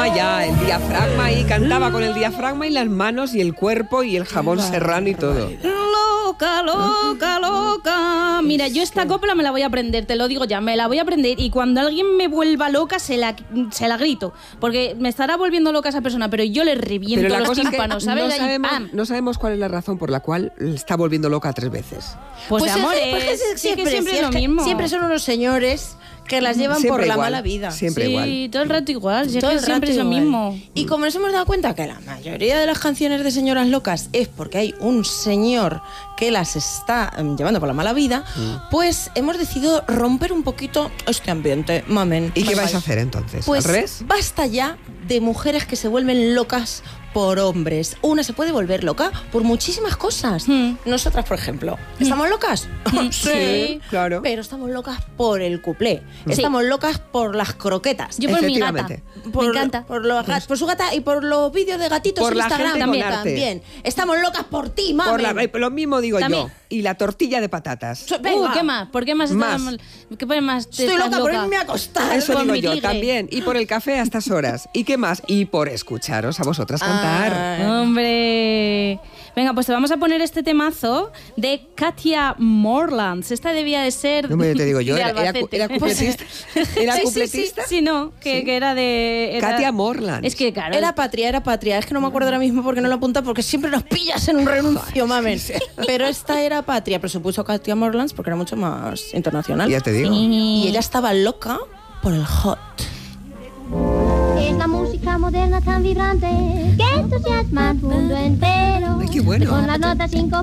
ya, el diafragma y cantaba con el diafragma y las manos y el cuerpo y el jabón serrano y todo. Loca, loca, loca. Mira, yo esta copla me la voy a aprender, te lo digo ya, me la voy a aprender y cuando alguien me vuelva loca se la grito, porque me estará volviendo loca esa persona, pero yo le reviento Pero la los cosa tímpanos, es que ¿sabes? no sabemos cuál es la razón por la cual le está volviendo loca 3 veces. Pues de es amores, siempre es lo mismo. Siempre son unos señores que las llevan Siempre por la igual, mala vida. Siempre sí, igual. todo el rato igual, si es Todo que el siempre es rato lo igual. mismo. Y como nos hemos dado cuenta que la mayoría de las canciones de señoras locas es porque hay un señor que las está llevando por la mala vida, pues hemos decidido romper un poquito este ambiente, mamen. ¿Y qué vais a hacer entonces? Pues ¿Al revés? basta ya de mujeres que se vuelven locas por hombres. Una se puede volver loca por muchísimas cosas. Nosotras, por ejemplo, ¿estamos locas? Sí, claro. Pero estamos locas por el cuplé. Estamos locas por las croquetas. Yo por mi gata, Efectivamente. me encanta. Por su gata y por los vídeos de gatitos Por en la Instagram gente con arte. también. Estamos locas por ti, mami. Lo mismo digo También. yo. Y la tortilla de patatas. Venga. ¿Qué más? ¿Por qué más? Más. ¿Qué pone más? Estoy loca por irme a acostar. Eso con digo mi yo ligue. también. Y por el café a estas horas. ¿Y qué más? Y por escucharos a vosotras cantar. ¡Hombre! Venga, pues te vamos a poner este temazo de Katia Morlands. Esta debía de ser No me te digo yo, de era Albacete. cupletista. ¿Era Sí, cupletista? Sí, no, que era de... Katia Morlands. Es que, claro... Era patria. Es que no me acuerdo ahora mismo porque no lo apunta, porque siempre nos pillas en un renuncio, mamen. Pero esta era patria, pero se puso Katia Morlands porque era mucho más internacional. Ya te digo. Y ella estaba loca por el hot. Es la música moderna tan vibrante que entusiasma al mundo entero. Ay, qué bueno. Con las notas